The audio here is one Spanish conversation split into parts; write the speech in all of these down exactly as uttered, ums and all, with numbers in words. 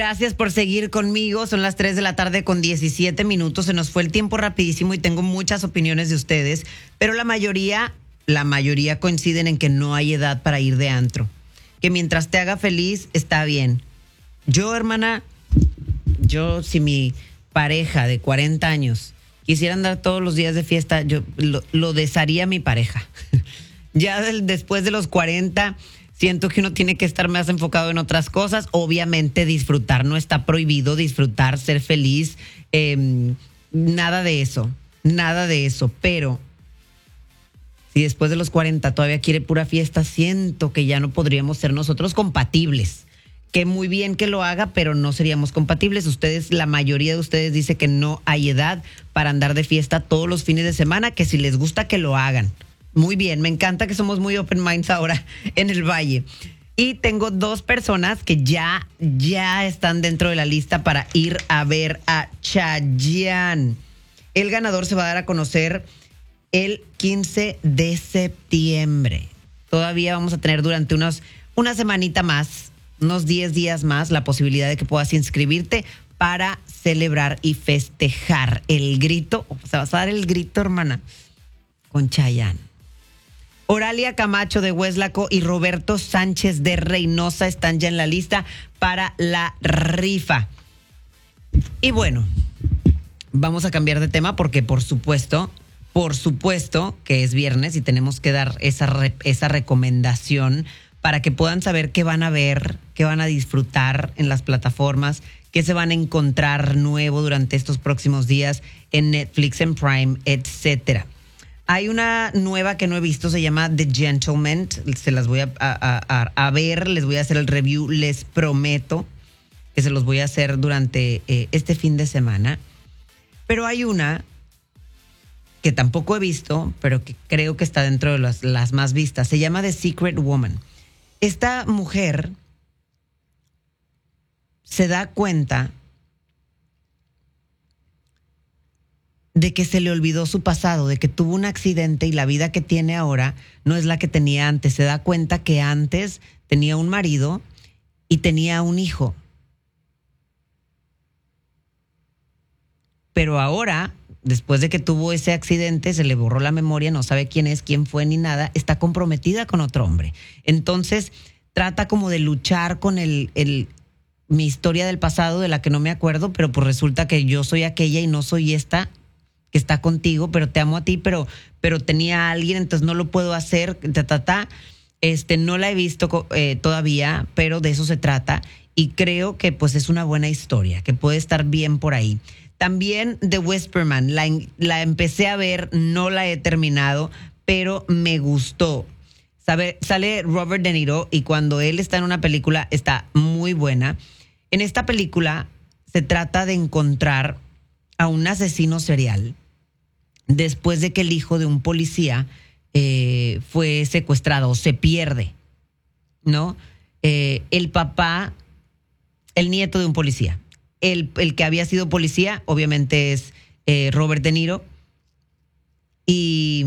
Gracias por seguir conmigo. Son las tres de la tarde con diecisiete minutos. Se nos fue el tiempo rapidísimo y tengo muchas opiniones de ustedes, pero la mayoría, la mayoría coinciden en que no hay edad para ir de antro. Que mientras te haga feliz, está bien. Yo, hermana, yo si mi pareja de cuarenta años quisiera andar todos los días de fiesta, yo lo, lo desharía a mi pareja. Ya del, después de los cuarenta... siento que uno tiene que estar más enfocado en otras cosas. Obviamente disfrutar no está prohibido, disfrutar, ser feliz, eh, nada de eso, nada de eso. Pero si después de los cuarenta todavía quiere pura fiesta, siento que ya no podríamos ser nosotros compatibles. Que muy bien que lo haga, pero no seríamos compatibles. Ustedes, la mayoría de ustedes dice que no hay edad para andar de fiesta todos los fines de semana, que si les gusta que lo hagan. Muy bien, me encanta que somos muy open minds ahora en el Valle. Y tengo dos personas que ya, ya están dentro de la lista para ir a ver a Chayanne. El ganador se va a dar a conocer el quince de septiembre. Todavía vamos a tener durante unos, una semanita más, unos diez días más, la posibilidad de que puedas inscribirte para celebrar y festejar el grito. O sea, vas a dar el grito, hermana, con Chayanne. Oralia Camacho de Hueslaco y Roberto Sánchez de Reynosa están ya en la lista para la rifa. Y bueno, vamos a cambiar de tema porque por supuesto, por supuesto que es viernes y tenemos que dar esa, re, esa recomendación para que puedan saber qué van a ver, qué van a disfrutar en las plataformas, qué se van a encontrar nuevo durante estos próximos días en Netflix, en Prime, etcétera. Hay una nueva que no he visto, se llama The Gentleman. Se las voy a, a, a, a ver, les voy a hacer el review, les prometo que se los voy a hacer durante eh, este fin de semana. Pero hay una que tampoco he visto, pero que creo que está dentro de las, las más vistas. Se llama The Secret Woman. Esta mujer se da cuenta de que se le olvidó su pasado, de que tuvo un accidente y la vida que tiene ahora no es la que tenía antes. Se da cuenta que antes tenía un marido y tenía un hijo. Pero ahora, después de que tuvo ese accidente, se le borró la memoria, no sabe quién es, quién fue ni nada, está comprometida con otro hombre. Entonces, trata como de luchar con el... el mi historia del pasado de la que no me acuerdo, pero pues resulta que yo soy aquella y no soy esta que está contigo, pero te amo a ti, pero, pero tenía a alguien, entonces no lo puedo hacer, ta, ta, ta. Este, no la he visto eh, todavía, pero de eso se trata y creo que pues es una buena historia, que puede estar bien por ahí. También The Whisperman, la, la empecé a ver, no la he terminado, pero me gustó. Sabe, sale Robert De Niro y cuando él está en una película está muy buena. En esta película se trata de encontrar a un asesino serial después de que el hijo de un policía eh, fue secuestrado o se pierde, ¿no? Eh, el papá, el nieto de un policía, el, el que había sido policía, obviamente es eh, Robert De Niro, y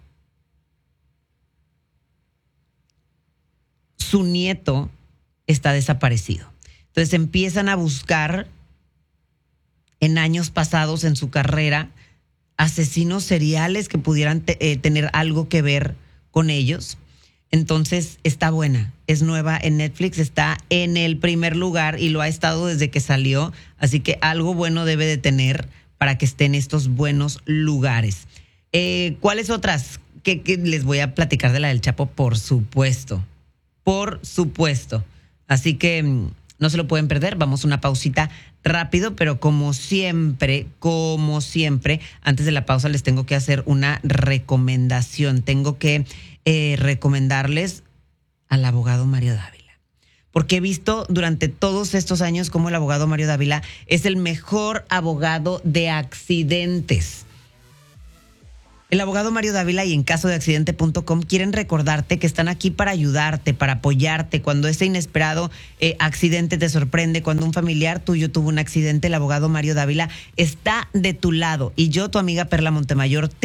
su nieto está desaparecido. Entonces empiezan a buscar en años pasados en su carrera asesinos seriales que pudieran te, eh, tener algo que ver con ellos. Entonces está buena, es nueva en Netflix, está en el primer lugar y lo ha estado desde que salió, así que algo bueno debe de tener para que esté en estos buenos lugares. Eh, ¿Cuáles otras? Que, que les voy a platicar de la del Chapo, por supuesto, por supuesto. Así que no se lo pueden perder. Vamos a una pausita rápido, pero como siempre, como siempre, antes de la pausa les tengo que hacer una recomendación. Tengo que eh, recomendarles al abogado Mario Dávila. Porque he visto durante todos estos años cómo el abogado Mario Dávila es el mejor abogado de accidentes. El abogado Mario Dávila y en caso de accidente punto com quieren recordarte que están aquí para ayudarte, para apoyarte. Cuando ese inesperado eh, accidente te sorprende, cuando un familiar tuyo tuvo un accidente, el abogado Mario Dávila está de tu lado. Y yo, tu amiga Perla Montemayor, te